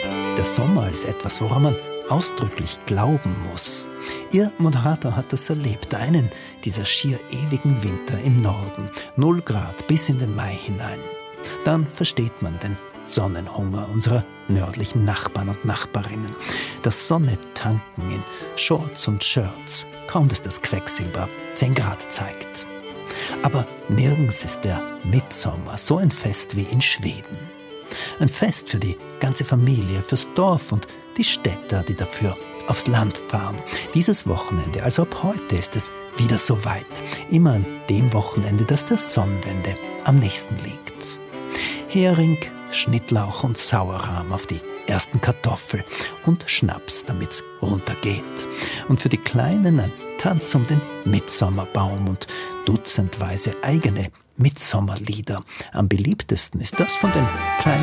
Der Sommer als etwas, woran man ausdrücklich glauben muss. Ihr Moderator hat das erlebt, einen dieser schier ewigen Winter im Norden. 0 Grad bis in den Mai hinein. Dann versteht man den Sonnenhunger unserer nördlichen Nachbarn und Nachbarinnen. Das Sonne tanken in Shorts und Shirts, kaum dass das Quecksilber 10 Grad zeigt. Aber nirgends ist der Mitsommer so ein Fest wie in Schweden. Ein Fest für die ganze Familie, fürs Dorf und die Städter, die dafür aufs Land fahren. Dieses Wochenende, also ab heute, ist es wieder so weit. Immer an dem Wochenende, das der Sonnenwende am nächsten liegt. Hering, Schnittlauch und Sauerrahm auf die ersten Kartoffel und Schnaps, damit's runtergeht. Und für die Kleinen ein Tanz um den Mitsommerbaum und dutzendweise eigene Mitsommerlieder. Am beliebtesten ist das von den kleinen